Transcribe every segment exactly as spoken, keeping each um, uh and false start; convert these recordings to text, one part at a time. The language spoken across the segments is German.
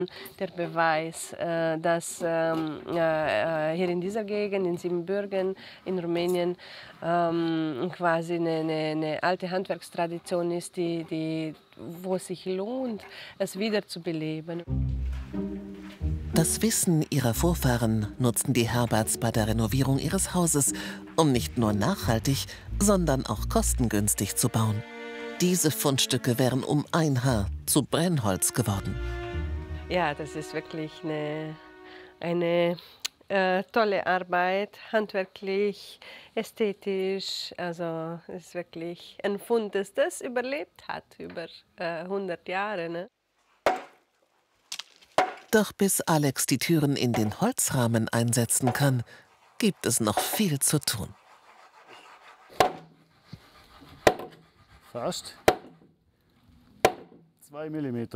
Der Beweis, äh, dass ähm, äh, hier in dieser Gegend, in Siebenbürgen, in Rumänien, ähm, quasi eine, eine, eine alte Handwerkstradition ist, die, die, wo es sich lohnt, es wieder zu beleben. Das Wissen ihrer Vorfahren nutzten die Herberts bei der Renovierung ihres Hauses, um nicht nur nachhaltig, sondern auch kostengünstig zu bauen. Diese Fundstücke wären um ein Haar zu Brennholz geworden. Ja, das ist wirklich eine, eine äh, tolle Arbeit, handwerklich, ästhetisch. Also es ist wirklich ein Fund, das das überlebt hat über äh, hundert Jahre. Ne? Doch bis Alex die Türen in den Holzrahmen einsetzen kann, gibt es noch viel zu tun. Fast zwei Millimeter.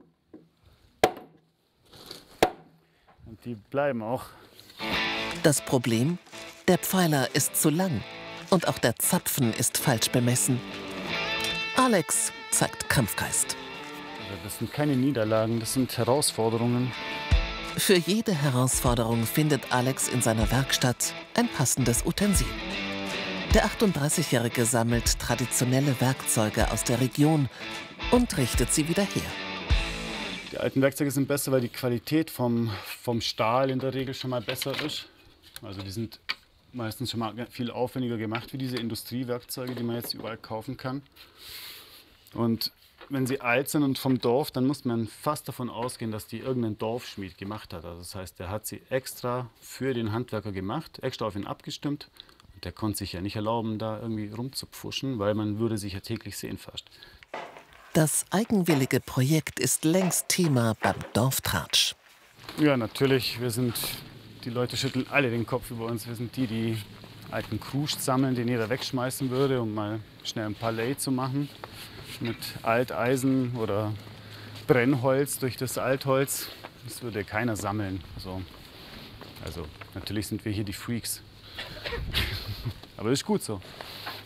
Und die bleiben auch. Das Problem? Der Pfeiler ist zu lang und auch der Zapfen ist falsch bemessen. Alex zeigt Kampfgeist. Das sind keine Niederlagen, das sind Herausforderungen. Für jede Herausforderung findet Alex in seiner Werkstatt ein passendes Utensil. Der achtunddreißigjährige sammelt traditionelle Werkzeuge aus der Region und richtet sie wieder her. Die alten Werkzeuge sind besser, weil die Qualität vom, vom Stahl in der Regel schon mal besser ist. Also die sind meistens schon mal viel aufwendiger gemacht wie diese Industriewerkzeuge, die man jetzt überall kaufen kann. Und wenn sie alt sind und vom Dorf, dann muss man fast davon ausgehen, dass die irgendein Dorfschmied gemacht hat. Also das heißt, der hat sie extra für den Handwerker gemacht, extra auf ihn abgestimmt. Und der konnte sich ja nicht erlauben, da irgendwie rumzupfuschen, weil man würde sich ja täglich sehen fast. Das eigenwillige Projekt ist längst Thema beim Dorftratsch. Ja, natürlich. Wir sind, die Leute schütteln alle den Kopf über uns. Wir sind die, die alten Kruscht sammeln, den jeder wegschmeißen würde, um mal schnell ein paar Lay zu machen. Mit Alteisen oder Brennholz durch das Altholz. Das würde keiner sammeln. So. Also natürlich sind wir hier die Freaks. Aber das ist gut so.